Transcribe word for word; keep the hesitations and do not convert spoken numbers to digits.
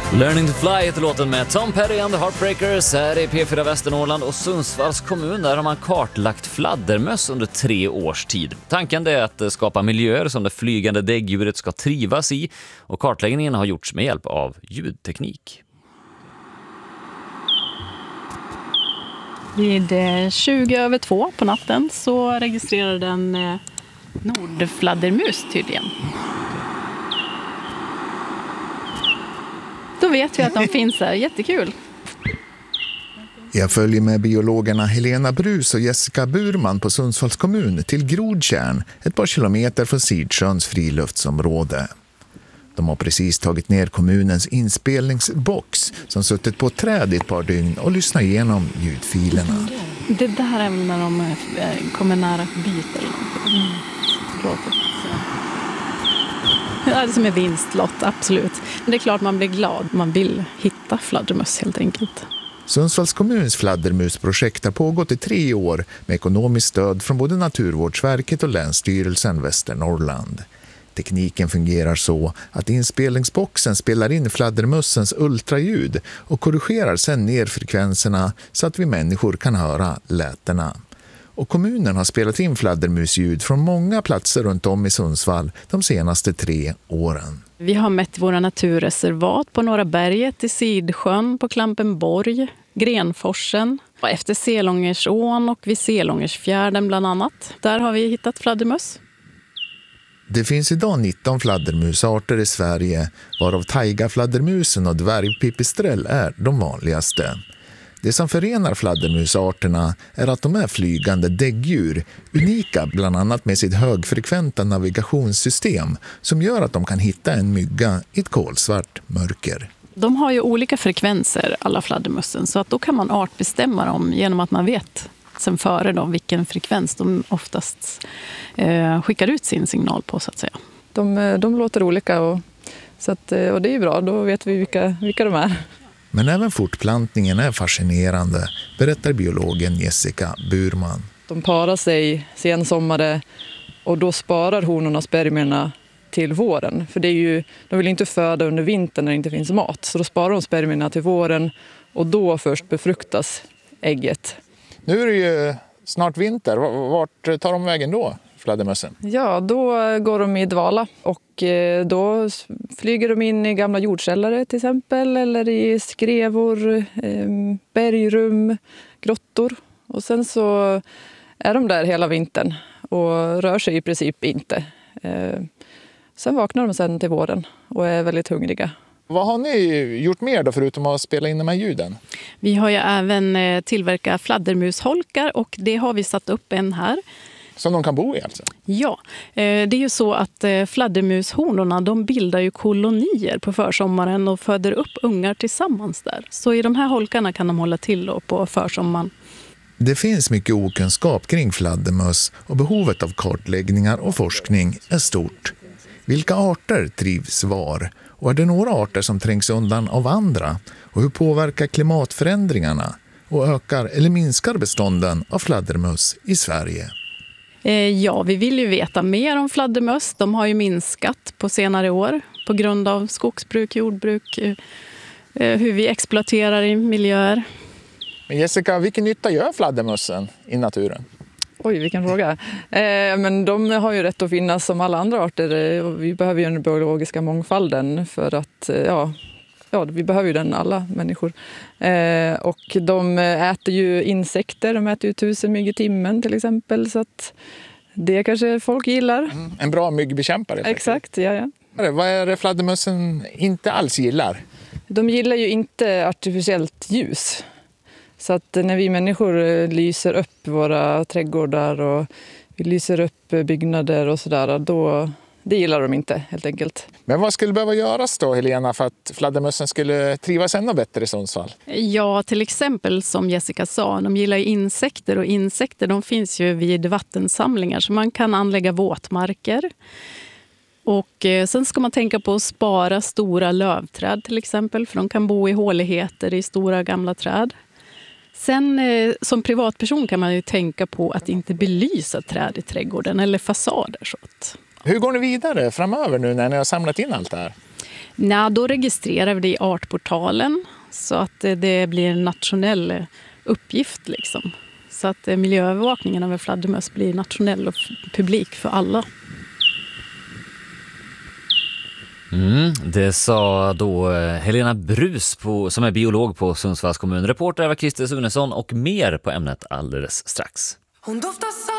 Learning to Fly heter låten med Tom Petty and the Heartbreakers här i P fyra Västernorrland och Sundsvalls kommun. Där har man kartlagt fladdermöss under tre års tid. Tanken är att skapa miljöer som det flygande däggdjuret ska trivas i, och kartläggningen har gjorts med hjälp av ljudteknik. Vid tjugo över två på natten så registrerar den nordfladdermus tydligen. Då vet vi att de finns här. Jättekul. Jag följer med biologerna Helena Brus och Jessica Burman på Sundsvalls kommun till Grodtjärn, ett par kilometer från Sidsjöns friluftsområde. De har precis tagit ner kommunens inspelningsbox som suttit på ett träd i ett par dygn och lyssnat igenom ljudfilerna. Det där är när de kommer nära byter. Mm. Det är som en vinstlott, absolut. Men det är klart man blir glad. Man vill hitta fladdermöss helt enkelt. Sundsvalls kommuns fladdermusprojekt har pågått i tre år med ekonomiskt stöd från både Naturvårdsverket och Länsstyrelsen Västernorrland. Tekniken fungerar så att inspelningsboxen spelar in fladdermössens ultraljud och korrigerar sedan ner frekvenserna så att vi människor kan höra lätena. Och kommunen har spelat in fladdermusljud från många platser runt om i Sundsvall de senaste tre åren. Vi har mätt våra naturreservat på Norra berget, i Sidsjön, på Klampenborg, Grenforsen, och efter Selångersån och vid Selångersfjärden bland annat. Där har vi hittat fladdermöss. Det finns idag nitton fladdermusarter i Sverige, varav taigafladdermusen och dvärgpipistrell är de vanligaste. Det som förenar fladdermusarterna är att de är flygande däggdjur, unika bland annat med sitt högfrekventa navigationssystem som gör att de kan hitta en mygga i ett kolsvart mörker. De har ju olika frekvenser, alla fladdermössen, så att då kan man artbestämma dem genom att man vet sen före då vilken frekvens de oftast eh, skickar ut sin signal på, så att säga. De, de låter olika och, så att, och det är ju bra, då vet vi vilka, vilka de är. Men även fortplantningen är fascinerande, berättar biologen Jessica Burman. De parar sig sensommare och då sparar honorna spermierna till våren. För det är ju, de vill inte föda under vintern när det inte finns mat. Så då sparar de spermierna till våren och då först befruktas ägget. Nu är det ju snart vinter. Vart tar de vägen då, fladdermössen? Ja, då går de i dvala och då flyger de in i gamla jordkällare till exempel, eller i skrevor, bergrum, grottor. Och sen så är de där hela vintern och rör sig i princip inte. Sen vaknar de sen till våren och är väldigt hungriga. Vad har ni gjort mer då förutom att spela in de här ljuden? Vi har ju även tillverkat fladdermusholkar, och det har vi satt upp en här. Som de kan bo i alltså? Ja, det är ju så att fladdermushonorna, de bildar ju kolonier på försommaren och föder upp ungar tillsammans där. Så i de här holkarna kan de hålla till då på försommaren. Det finns mycket okunskap kring fladdermöss och behovet av kartläggningar och forskning är stort. Vilka arter trivs var? Och är det några arter som trängs undan av andra? Och hur påverkar klimatförändringarna och ökar eller minskar bestånden av fladdermöss i Sverige? Ja, vi vill ju veta mer om fladdermöss. De har ju minskat på senare år på grund av skogsbruk, jordbruk, hur vi exploaterar i miljöer. Men Jessica, vilken nytta gör fladdermössen i naturen? Oj, vilken fråga. Eh, men de har ju rätt att finnas som alla andra arter. Vi behöver ju den biologiska mångfalden för att, ja, ja vi behöver ju den alla människor. Eh, och de äter ju insekter, de äter ju tusen mygg i timmen till exempel. Så att det kanske folk gillar. Mm, en bra myggbekämpare. Exakt, ja, ja. Vad är det fladdermössen inte alls gillar? De gillar ju inte artificiellt ljus. Så att när vi människor lyser upp våra trädgårdar och vi lyser upp byggnader och sådär, då det gillar de inte helt enkelt. Men vad skulle behöva göras då, Helena, för att fladdermössen skulle trivas ännu bättre i Sundsvall? Ja, till exempel som Jessica sa, de gillar ju insekter, och insekter de finns ju vid vattensamlingar så man kan anlägga våtmarker. Och sen ska man tänka på att spara stora lövträd till exempel, för de kan bo i håligheter i stora gamla träd. Sen eh, som privatperson kan man ju tänka på att inte belysa träd i trädgården eller fasader. Så att. Hur går ni vidare framöver nu när ni har samlat in allt det här? Nej, då registrerar vi det i Artportalen så att det blir en nationell uppgift. Liksom. Så att miljöövervakningen av en fladdermöss blir nationell och publik för alla. Mm, det sa då Helena Brus på, som är biolog på Sundsvalls kommun. Reporter var Christer Sunesson och mer på ämnet alldeles strax. Hon doftar